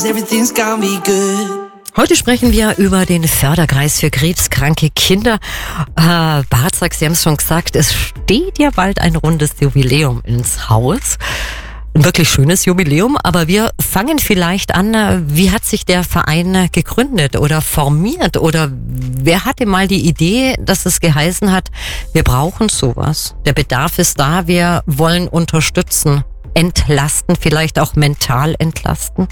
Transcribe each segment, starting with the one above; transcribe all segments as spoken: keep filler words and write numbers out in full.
Everything's gonna be good. Heute sprechen wir über den Förderkreis für krebskranke Kinder. Äh, Barzak, Sie haben es schon gesagt, es steht ja bald ein rundes Jubiläum ins Haus. Ein wirklich schönes Jubiläum, aber wir fangen vielleicht an, wie hat sich der Verein gegründet oder formiert oder wer hatte mal die Idee, dass es geheißen hat, wir brauchen sowas, der Bedarf ist da, wir wollen unterstützen, entlasten, vielleicht auch mental entlasten?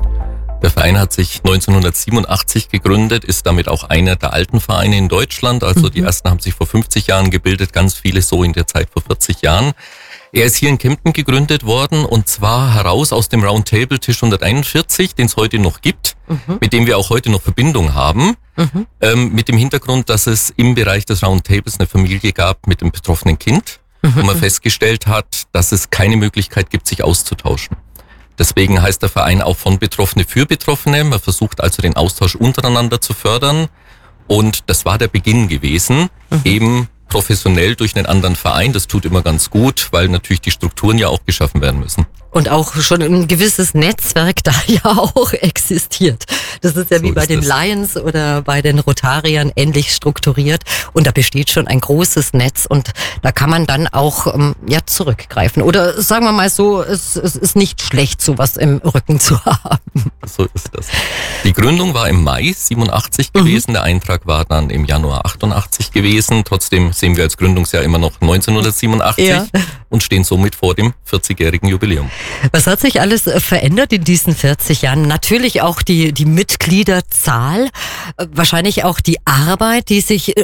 Der Verein hat sich neunzehnhundertsiebenundachtzig gegründet, ist damit auch einer der alten Vereine in Deutschland. Also mhm. die ersten haben sich vor fünfzig Jahren gebildet, ganz viele so in der Zeit vor vierzig Jahren. Er ist hier in Kempten gegründet worden und zwar heraus aus dem Roundtable Tisch hunderteinundvierzig, den es heute noch gibt, mhm. mit dem wir auch heute noch Verbindung haben. Mhm. Ähm, mit dem Hintergrund, dass es im Bereich des Roundtables eine Familie gab mit einem betroffenen Kind, mhm. wo man festgestellt hat, dass es keine Möglichkeit gibt, sich auszutauschen. Deswegen heißt der Verein auch von Betroffene für Betroffene. Man versucht also den Austausch untereinander zu fördern. Und das war der Beginn gewesen, mhm. eben professionell durch einen anderen Verein. Das tut immer ganz gut, weil natürlich die Strukturen ja auch geschaffen werden müssen. Und auch schon ein gewisses Netzwerk da ja auch existiert. Das ist ja so wie bei den das. Lions oder bei den Rotariern ähnlich strukturiert. Und da besteht schon ein großes Netz und da kann man dann auch ähm, ja zurückgreifen. Oder sagen wir mal so, es, es ist nicht schlecht, sowas im Rücken zu haben. So ist das. Die Gründung war im Mai siebenundachtzig gewesen. Mhm. Der Eintrag war dann im Januar achtundachtzig gewesen. Trotzdem sehen wir als Gründungsjahr immer noch neunzehnhundertsiebenundachtzig ja. und stehen somit vor dem vierzigjährigen Jubiläum. Was hat sich alles verändert in diesen vierzig Jahren? Natürlich auch die, die Mitgliederzahl, wahrscheinlich auch die Arbeit, die sich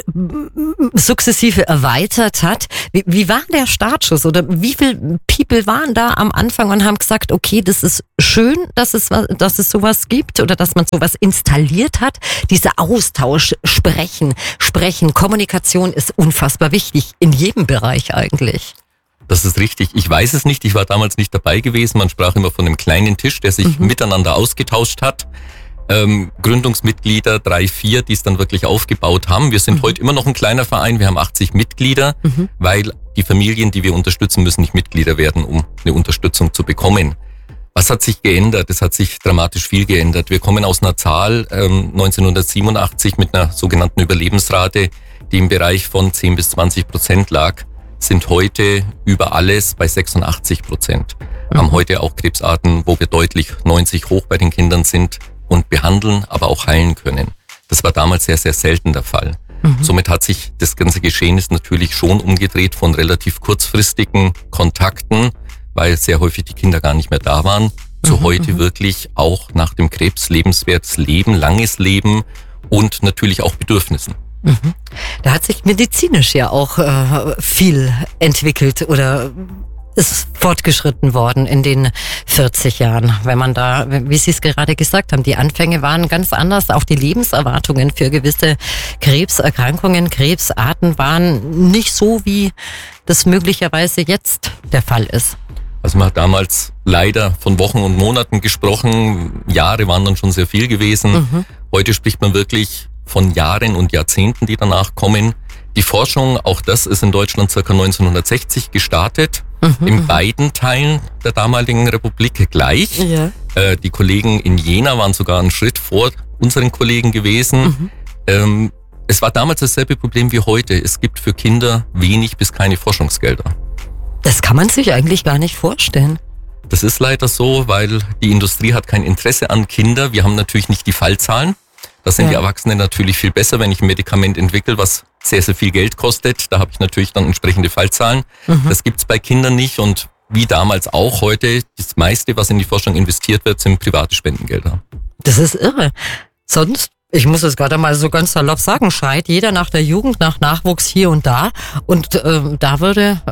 sukzessive erweitert hat. Wie, wie war der Startschuss oder wie viele People waren da am Anfang und haben gesagt, okay, das ist schön, dass es, dass es sowas gibt oder dass man sowas installiert hat. Dieser Austausch, Sprechen, Sprechen, Kommunikation ist unfassbar wichtig in jedem Bereich eigentlich. Das ist richtig. Ich weiß es nicht. Ich war damals nicht dabei gewesen. Man sprach immer von einem kleinen Tisch, der sich mhm. miteinander ausgetauscht hat. Ähm, Gründungsmitglieder, drei, vier, die es dann wirklich aufgebaut haben. Wir sind mhm. heute immer noch ein kleiner Verein. Wir haben achtzig Mitglieder, mhm. weil die Familien, die wir unterstützen, müssen nicht Mitglieder werden, um eine Unterstützung zu bekommen. Was hat sich geändert? Es hat sich dramatisch viel geändert. Wir kommen aus einer Zahl ähm, neunzehnhundertsiebenundachtzig mit einer sogenannten Überlebensrate, die im Bereich von zehn bis zwanzig Prozent lag. Sind heute über alles bei sechsundachtzig Prozent. Mhm. Haben heute auch Krebsarten, wo wir deutlich neunzig hoch bei den Kindern sind und behandeln, aber auch heilen können. Das war damals sehr, sehr selten der Fall. Mhm. Somit hat sich das ganze Geschehnis natürlich schon umgedreht von relativ kurzfristigen Kontakten, weil sehr häufig die Kinder gar nicht mehr da waren, zu mhm. heute wirklich auch nach dem Krebs lebenswertes Leben, langes Leben und natürlich auch Bedürfnissen. Mhm. Da hat sich medizinisch ja auch äh, viel entwickelt oder ist fortgeschritten worden in den vierzig Jahren. Wenn man da, wie Sie es gerade gesagt haben, die Anfänge waren ganz anders. Auch die Lebenserwartungen für gewisse Krebserkrankungen, Krebsarten waren nicht so, wie das möglicherweise jetzt der Fall ist. Also man hat damals leider von Wochen und Monaten gesprochen. Jahre waren dann schon sehr viel gewesen. Mhm. Heute spricht man wirklich von Jahren und Jahrzehnten, die danach kommen. Die Forschung, auch das ist in Deutschland circa neunzehnhundertsechzig gestartet, mhm. in beiden Teilen der damaligen Republik gleich. Ja. Äh, die Kollegen in Jena waren sogar einen Schritt vor unseren Kollegen gewesen. Mhm. Ähm, es war damals dasselbe Problem wie heute. Es gibt für Kinder wenig bis keine Forschungsgelder. Das kann man sich eigentlich gar nicht vorstellen. Das ist leider so, weil die Industrie hat kein Interesse an Kinder. Wir haben natürlich nicht die Fallzahlen. Das sind ja. die Erwachsenen natürlich viel besser, wenn ich ein Medikament entwickle, was sehr, sehr viel Geld kostet. Da habe ich natürlich dann entsprechende Fallzahlen. Mhm. Das gibt's bei Kindern nicht und wie damals auch heute, das meiste, was in die Forschung investiert wird, sind private Spendengelder. Das ist irre. Sonst, ich muss es gerade mal so ganz salopp sagen, schreit jeder nach der Jugend, nach Nachwuchs hier und da. Und ähm, da würde,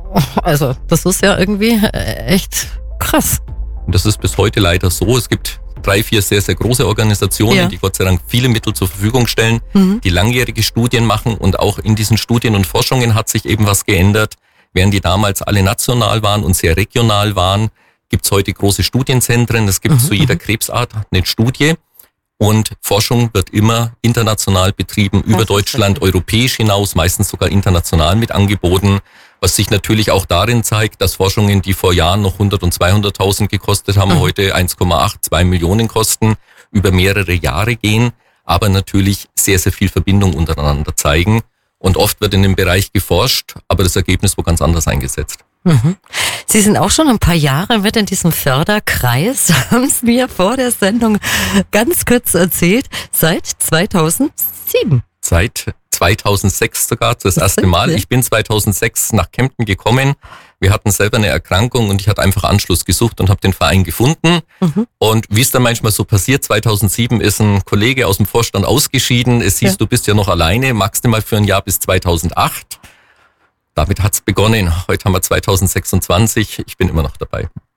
also das ist ja irgendwie echt krass. Und das ist bis heute leider so. Es gibt drei, vier sehr, sehr große Organisationen, ja. die Gott sei Dank viele Mittel zur Verfügung stellen, mhm. die langjährige Studien machen und auch in diesen Studien und Forschungen hat sich eben was geändert. Während die damals alle national waren und sehr regional waren, gibt es heute große Studienzentren. Es gibt mhm. zu jeder Krebsart eine Studie und Forschung wird immer international betrieben, über Deutschland, europäisch hinaus, meistens sogar international mit angeboten. was sich natürlich auch darin zeigt, dass Forschungen, die vor Jahren noch hundert und zweihunderttausend gekostet haben, mhm. heute eins Komma acht, zwei Millionen kosten, über mehrere Jahre gehen, aber natürlich sehr, sehr viel Verbindung untereinander zeigen. Und oft wird in dem Bereich geforscht, aber das Ergebnis wird ganz anders eingesetzt. Mhm. Sie sind auch schon ein paar Jahre mit in diesem Förderkreis, haben es mir vor der Sendung ganz kurz erzählt, seit zweitausendsieben. Seit zweitausendsechs sogar, das erste Mal. Ich bin zweitausendsechs nach Kempten gekommen. Wir hatten selber eine Erkrankung und ich hatte einfach Anschluss gesucht und habe den Verein gefunden. Mhm. Und wie es dann manchmal so passiert, zweitausendsieben ist ein Kollege aus dem Vorstand ausgeschieden. Es hieß, ja. du bist ja noch alleine, maximal für ein Jahr bis zweitausendacht. Damit hat's begonnen. Heute haben wir zweitausendsechsundzwanzig. Ich bin immer noch dabei.